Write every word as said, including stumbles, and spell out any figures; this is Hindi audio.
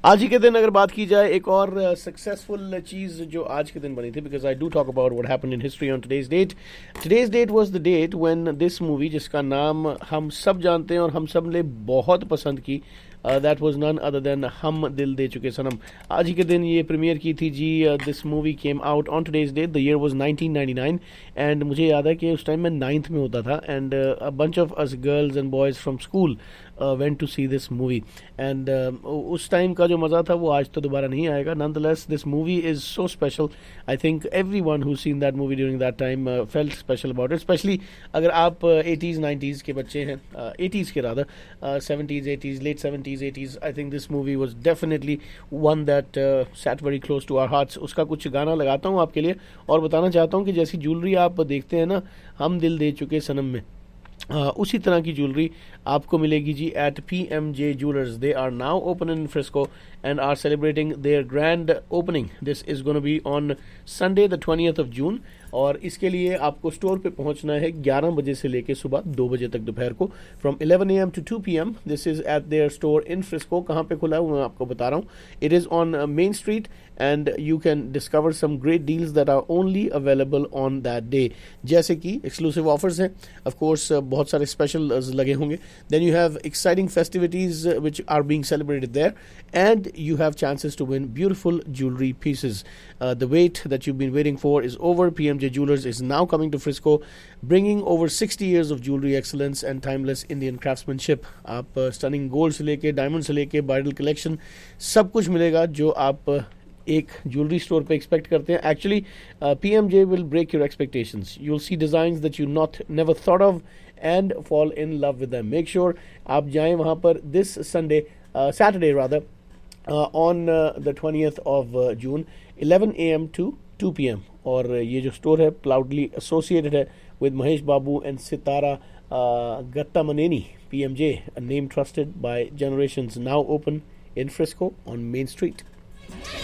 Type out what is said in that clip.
आज ही के दिन अगर बात की जाए एक और सक्सेसफुल चीज जो आज के दिन बनी थी, because I do talk about what happened in history on today's date. Today's date was the date when this movie, जिसका नाम हम सब जानते हैं और हम सब ने बहुत पसंद की, that was none other than हम दिल दे चुके सनम। आज ही के दिन ये प्रीमियर की थी जी। This movie came out on today's date, the year was nineteen ninety nine, and मुझे याद है कि उस टाइम मैं नाइन्थ में होता था, and a bunch of us girls and boys from school went to see this movie. And उस टाइम का जो मज़ा था वो आज तो दोबारा नहीं आएगा। Nonetheless this movie is so special. I think every one who seen that movie during that time felt special about it, specially अगर आप एटीज़ नाइन्टीज़ के बच्चे हैं, एटीज़ के rather seventies eighties late seventies eighties. I think this movie was definitely one that set very close to our hearts. उसका कुछ गाना लगाता हूँ आपके लिए और बताना चाहता हूँ कि जैसी ज्वेलरी आप देखते हैं ना हम दिल दे चुके सनम में, Uh, उसी तरह की ज्वेलरी आपको मिलेगी जी eight P M J jewellers. They are now open in Frisco and are celebrating there grand opening. This is gonna be on Sunday the twentieth of June, और इसके लिए आपको स्टोर पे पहुंचना है ग्यारह बजे से लेकर सुबह दो बजे तक दोपहर को, from eleven A M to to P M. This is eight there store in Frisco. कहाँ पे खुला है वो मैं आपको बता रहा हूँ। It is on main street and you can discover some great deals that are only available on that day, जैसे कि एक्सक्लूसिव ऑफर्स हैं, ऑफ कोर्स बहुत सारे स्पेशल लगे होंगे। Then you have exciting festivities which are being celebrated there, and you have chances to win beautiful jewelry pieces. Uh, the wait that you've been waiting for is over. P M J Jewelers is now coming to Frisco, bringing over sixty years of jewelry excellence and timeless Indian craftsmanship. आप uh, stunning gold से लेके diamond से लेके bridal collection सब कुछ मिलेगा जो आप uh, एक ज्वेलरी स्टोर पे एक्सपेक्ट करते हैं। Actually P M J will break your expectations. You'll see designs that you not never thought of and fall in love with them. Make sure आप जाएं वहाँ पर this Sunday, uh, Saturday rather, Uh, on uh, the twentieth of uh, June, eleven a m to two p m और uh, ये जो स्टोर है proudly associated है with Mahesh Babu and Sitara uh, Gattamaneni, P M J, a name trusted by generations, now open in Frisco on Main Street.